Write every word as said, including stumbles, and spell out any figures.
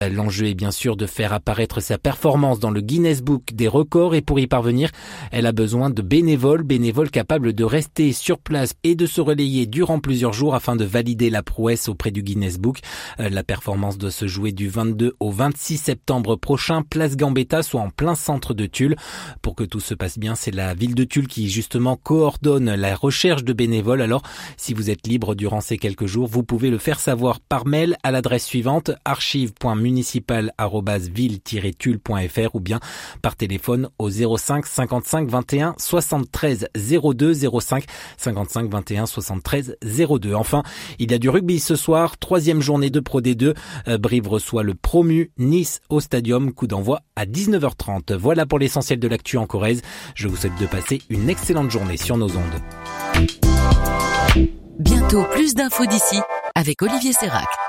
L'enjeu est bien sûr de faire apparaître sa performance dans le Guinness Book des records et pour y parvenir, elle a besoin de bénévoles, bénévoles capables de rester sur place et de se relayer durant plusieurs jours afin de valider la prouesse auprès du Guinness Book. La performance doit se jouer du vingt-deux au vingt-six septembre prochain, place Gambetta, soit en plein centre de Tulle. Pour que tout se passe bien, c'est la ville de Tulle qui justement coordonne la recherche de bénévoles. Alors, si vous êtes libre durant ces quelques jours, vous pouvez le faire savoir par mail à l'adresse suivante archive point municipal arobase ville tiret tulle point f r ou bien par téléphone au zéro cinq cinquante-cinq vingt et un soixante-treize zéro deux zéro cinq cinquante-cinq vingt et un soixante-treize zéro deux. Enfin, il y a du rugby ce soir, troisième journée de Pro D deux. Brive reçoit le promu Nice au Stadium, coup d'envoi à dix-neuf heures trente. Voilà pour l'essentiel de l'actu en Corrèze. Je vous souhaite de passer une excellente journée sur nos ondes. Bientôt plus d'infos d'ici avec Olivier Sérac.